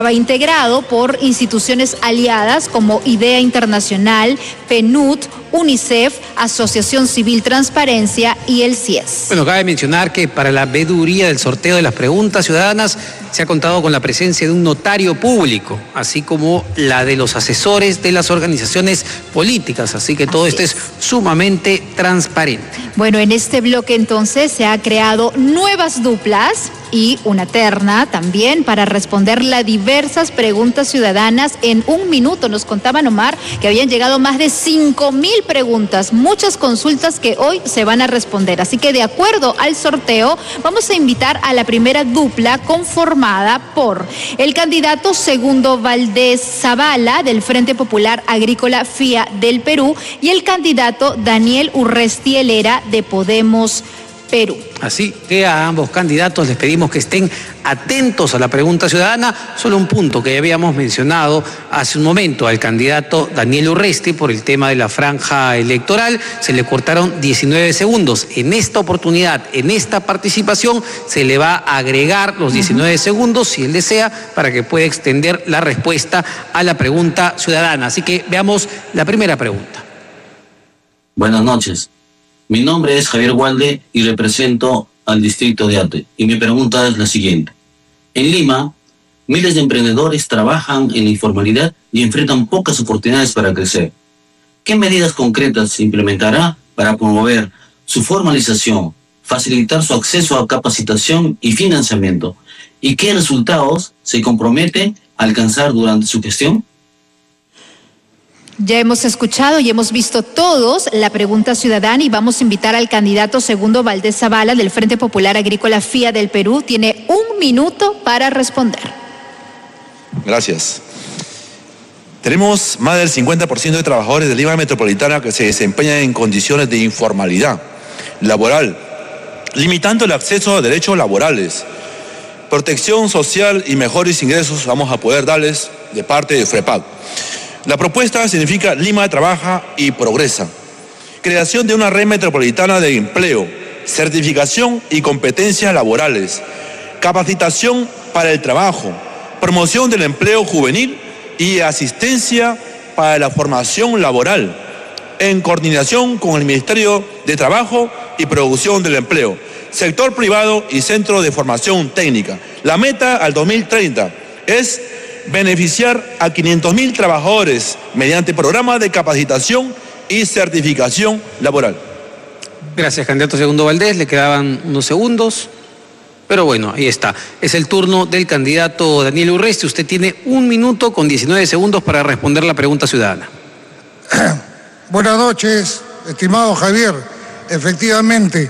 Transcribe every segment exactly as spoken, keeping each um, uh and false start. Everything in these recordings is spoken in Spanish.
integrado por instituciones aliadas como IDEA Internacional, PNUD, UNICEF, Asociación Civil Transparencia y el C I E S. Bueno, cabe mencionar que para la veeduría del sorteo de las preguntas ciudadanas se ha contado con la presencia de un notario público, así como la de los asesores de las organizaciones políticas, así que todo esto es sumamente transparente. Bueno, en este bloque entonces se ha creado nuevas duplas y una terna también para responder las diversas preguntas ciudadanas en un minuto. Nos contaban, Omar, que habían llegado más de cinco mil preguntas, muchas consultas que hoy se van a responder. Así que de acuerdo al sorteo, vamos a invitar a la primera dupla conformada por el candidato Segundo Valdés Zavala del Frente Popular Agrícola F I A del Perú y el candidato Daniel Urresti Helera de Podemos Perú. Así que a ambos candidatos les pedimos que estén atentos a la pregunta ciudadana. Solo un punto que ya habíamos mencionado hace un momento al candidato Daniel Urresti por el tema de la franja electoral. Se le cortaron diecinueve segundos. En esta oportunidad, en esta participación, se le va a agregar los diecinueve segundos, si él desea, para que pueda extender la respuesta a la pregunta ciudadana. Así que veamos la primera pregunta. Buenas noches. Mi nombre es Javier Walde y represento al distrito de Ate. Y mi pregunta es la siguiente. En Lima, miles de emprendedores trabajan en la informalidad y enfrentan pocas oportunidades para crecer. ¿Qué medidas concretas se implementará para promover su formalización, facilitar su acceso a capacitación y financiamiento? ¿Y qué resultados se compromete a alcanzar durante su gestión? Ya hemos escuchado y hemos visto todos la pregunta ciudadana y vamos a invitar al candidato Segundo Valdés Zavala del Frente Popular Agrícola F I A del Perú. Tiene un minuto para responder. Gracias. Tenemos más del cincuenta por ciento de trabajadores de Lima Metropolitana que se desempeñan en condiciones de informalidad laboral, limitando el acceso a derechos laborales. Protección social y mejores ingresos vamos a poder darles de parte de FREPAG. La propuesta significa Lima trabaja y progresa. Creación de una red metropolitana de empleo, certificación y competencias laborales, capacitación para el trabajo, promoción del empleo juvenil y asistencia para la formación laboral, en coordinación con el Ministerio de Trabajo y Producción del Empleo, sector privado y centro de formación técnica. La meta al dos mil treinta es beneficiar a quinientos mil trabajadores mediante programas de capacitación y certificación laboral. Gracias, candidato Segundo Valdés. Le quedaban unos segundos, pero bueno, ahí está. Es el turno del candidato Daniel Urresti. Usted tiene un minuto con diecinueve segundos para responder la pregunta ciudadana. Buenas noches, estimado Javier. Efectivamente,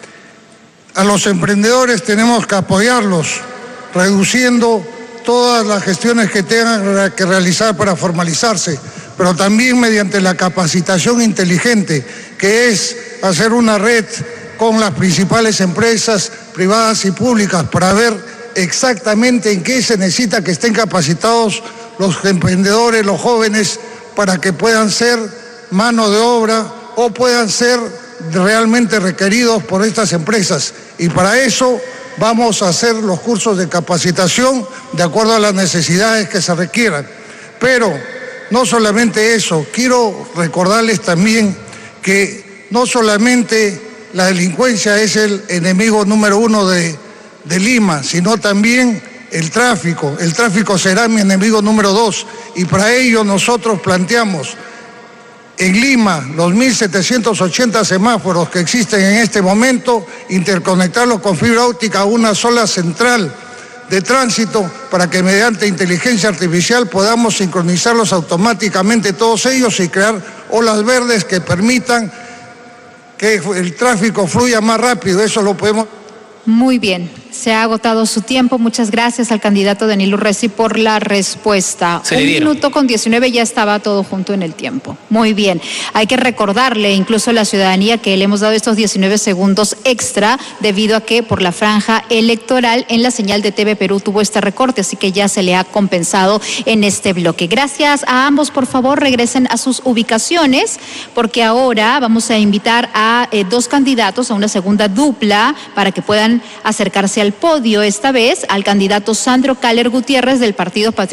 a los emprendedores tenemos que apoyarlos, reduciendo todas las gestiones que tengan que realizar para formalizarse, pero también mediante la capacitación inteligente, que es hacer una red con las principales empresas privadas y públicas para ver exactamente en qué se necesita que estén capacitados los emprendedores, los jóvenes, para que puedan ser mano de obra o puedan ser realmente requeridos por estas empresas. Y para eso vamos a hacer los cursos de capacitación de acuerdo a las necesidades que se requieran. Pero no solamente eso, quiero recordarles también que no solamente la delincuencia es el enemigo número uno de, de Lima, sino también el tráfico. El tráfico será mi enemigo número dos y para ello nosotros planteamos en Lima, los mil setecientos ochenta semáforos que existen en este momento, interconectarlos con fibra óptica a una sola central de tránsito para que mediante inteligencia artificial podamos sincronizarlos automáticamente todos ellos y crear olas verdes que permitan que el tráfico fluya más rápido. Eso lo podemos... Muy bien, se ha agotado su tiempo. Muchas gracias al candidato Daniel Urresti por la respuesta. Se le Un dieron. minuto con diecinueve ya estaba todo junto en el tiempo. Muy bien, hay que recordarle incluso a la ciudadanía que le hemos dado estos diecinueve segundos extra debido a que por la franja electoral en la señal de T V Perú tuvo este recorte, así que ya se le ha compensado en este bloque. Gracias a ambos, por favor regresen a sus ubicaciones porque ahora vamos a invitar a eh, dos candidatos a una segunda dupla para que puedan acercarse al podio, esta vez al candidato Sandro Caller Gutiérrez del Partido Patriótico